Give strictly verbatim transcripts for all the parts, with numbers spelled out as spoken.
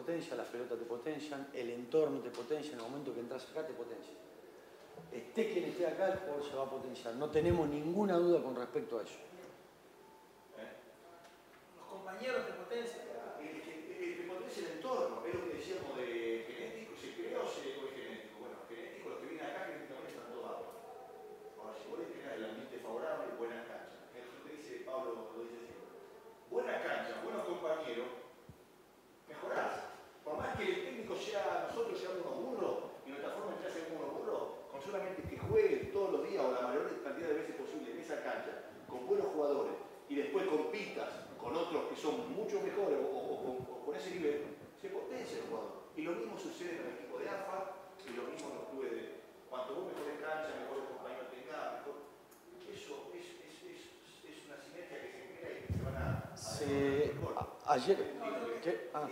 potencia, las pelotas te potencian, el entorno te potencia, en el momento que entras acá te potencia. Esté quien esté acá, el jugador se va a potenciar. No tenemos ninguna duda con respecto a eso. ¿Eh? Los compañeros te potencian. El que te potencia el entorno, es lo que decíamos de genético, ¿se crea o, se, o es genético? Bueno, genético, los que vienen acá genéticamente están todos abajo. Ahora, si vos le tenés el ambiente favorable, buena cancha. Eso te dice Pablo, lo dice siempre. Buena cancha, buenos compañeros, mejorás. Por más que el técnico sea, nosotros seamos unos burros, y nuestra forma de entrar seamos unos burros, con solamente que juegue todos los días o la mayor cantidad de veces posible en esa cancha, con buenos jugadores, y después compitas con otros que son mucho mejores o, o, o, o con ese nivel, se potencia el jugador. Y lo mismo sucede en el equipo de A F A y lo mismo en los clubes de... Cuanto vos mejores cancha, mejores compañeros tengas, mejor... Eso es, es, es, es una sinergia que se crea y que se van a... Se... a ayer... ¿Qué? Ah.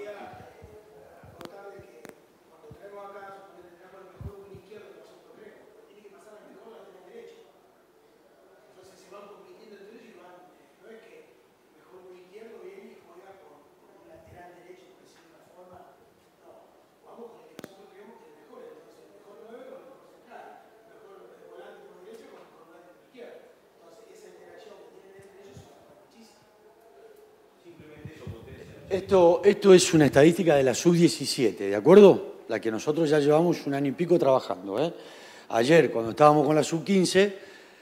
Esto, esto es una estadística de la sub diecisiete, ¿de acuerdo? La que nosotros ya llevamos un año y pico trabajando, ¿eh? Ayer, cuando estábamos con la sub quince,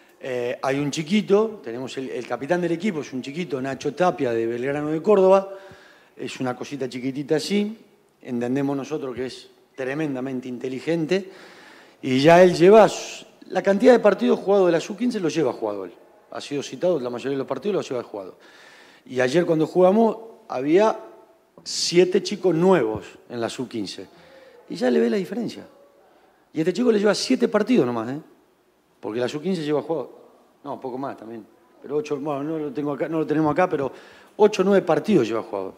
eh, hay un chiquito, tenemos el, el capitán del equipo, es un chiquito, Nacho Tapia, de Belgrano de Córdoba, es una cosita chiquitita así, entendemos nosotros que es tremendamente inteligente, y ya él lleva, la cantidad de partidos jugados de la sub quince lo lleva jugado él. Ha sido citado, la mayoría de los partidos lo lleva jugado. Y ayer cuando jugamos, había siete chicos nuevos en la sub quince. Y ya le ve la diferencia. Y este chico le lleva siete partidos nomás, ¿eh? Porque la sub quince lleva jugado. No, poco más también. Pero ocho, bueno, no lo, tengo acá, no lo tenemos acá, pero ocho o nueve partidos lleva jugado.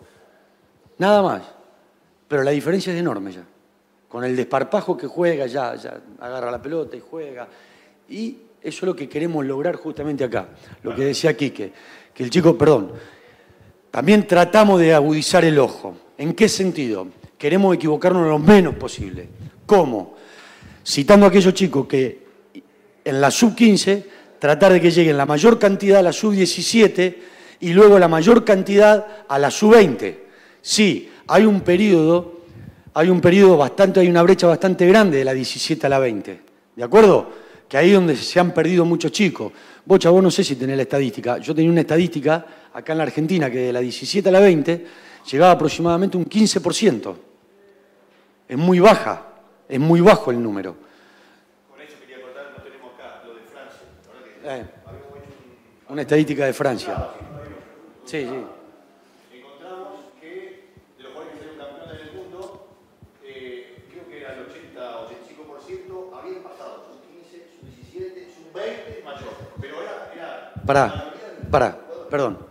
Nada más. Pero la diferencia es enorme ya. Con el desparpajo que juega, ya, ya agarra la pelota y juega. Y eso es lo que queremos lograr justamente acá. Lo que decía Quique. Que el chico, perdón, también tratamos de agudizar el ojo. ¿En qué sentido? Queremos equivocarnos lo menos posible. ¿Cómo? Citando a aquellos chicos que en la sub quince, tratar de que lleguen la mayor cantidad a la sub diecisiete y luego la mayor cantidad a la sub veinte. Sí, hay un periodo, hay un periodo bastante, hay una brecha bastante grande de la diecisiete a la veinte. ¿De acuerdo? Que ahí es donde se han perdido muchos chicos. Vos, chavos, no sé si tenés la estadística. Yo tenía una estadística acá en la Argentina que de la diecisiete a la veinte llegaba aproximadamente un quince por ciento. Es muy baja, es muy bajo el número. Con eso quería contar, no tenemos acá lo de Francia. Eh, una estadística de Francia. Sí, sí. Encontramos que de los jugadores que salieron campeones del mundo, eh, creo que era el ochenta o ochenta y cinco por ciento habían pasado sub quince, sub diecisiete, sub veinte, mayor. Pero era... era pará, pará, perdón.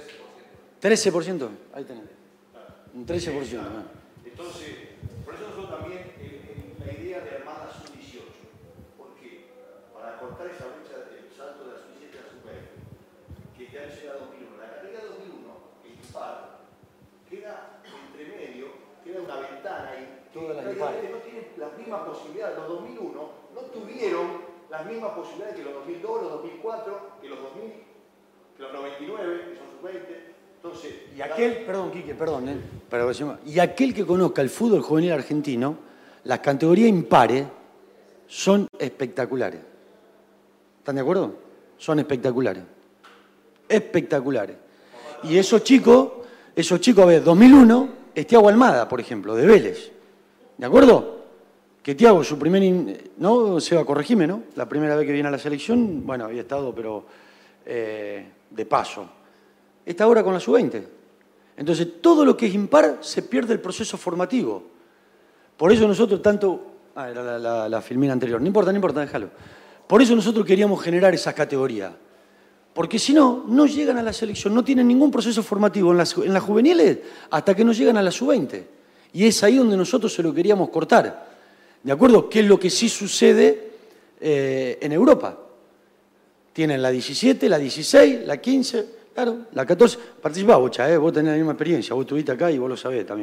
trece por ciento, ahí tenés. Un trece por ciento. ¿No? Entonces, por eso nosotros también eh, la idea de armar la sub dieciocho. ¿Por qué? Para cortar esa brecha del salto de la sub diecisiete a la sub veinte, que ya llega a dos mil uno. La categoría dos mil uno, el impar, queda entre medio, queda una ventana ahí. Todas las impares no tienen las mismas posibilidades. Los dos mil uno no tuvieron las mismas posibilidades que los dos mil dos, los dos mil cuatro, que los dos mil, que los noventa y nueve, que son sub veinte. Entonces, y aquel, perdón, Quique, perdón, ¿eh? Pero, y aquel que conozca el fútbol juvenil argentino, las categorías impares son espectaculares. ¿Están de acuerdo? Son espectaculares. Espectaculares. Y esos chicos, esos chicos, a ver, dos mil uno, es Thiago Almada, por ejemplo, de Vélez. ¿De acuerdo? Que Thiago, su primer, in... no, Seba, corregime, ¿no? La primera vez que viene a la selección, bueno, había estado, pero eh, de paso. Está ahora con la sub veinte. Entonces, todo lo que es impar se pierde el proceso formativo. Por eso nosotros tanto... Ah, era la, la, la filmina anterior. No importa, no importa, déjalo. Por eso nosotros queríamos generar esas categorías. Porque si no, no llegan a la selección, no tienen ningún proceso formativo en las, en las juveniles hasta que no llegan a la sub veinte. Y es ahí donde nosotros se lo queríamos cortar. ¿De acuerdo? Que es lo que sí sucede eh, en Europa. Tienen la diecisiete, la dieciséis, la quince... Claro, la catorce, participá, Bocha, ¿eh? Vos tenés la misma experiencia, vos estuviste acá y vos lo sabés también.